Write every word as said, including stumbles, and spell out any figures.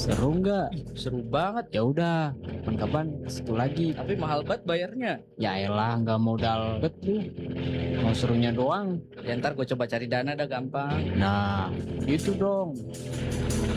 Seru nggak? Ih, seru banget. Ya udah, kapan-kapan ke situ lagi. Tapi mahal banget bayarnya. Ya elah, nggak modal bet lu. Mau serunya doang. Ya ntar gue coba cari dana dah gampang. Nah, gitu dong.